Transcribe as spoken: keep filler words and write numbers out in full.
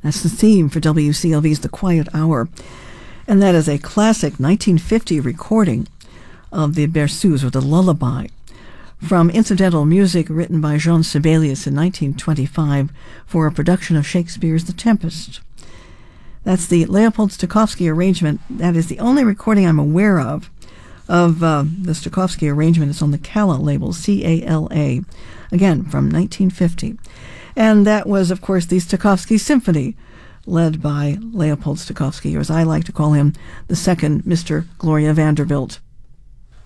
That's the theme for W C L V's The Quiet Hour. And that is a classic nineteen fifty recording of the Berceuse, or the Lullaby, from incidental music written by Jean Sibelius in nineteen twenty-five for a production of Shakespeare's The Tempest. That's the Leopold Stokowski arrangement. That is the only recording I'm aware of of uh, the Stokowski arrangement. It's on the Cala label, C A L A, again, from nineteen fifty. And that was, of course, the Stokowski Symphony, led by Leopold Stokowski, or as I like to call him, the second Mister Gloria Vanderbilt.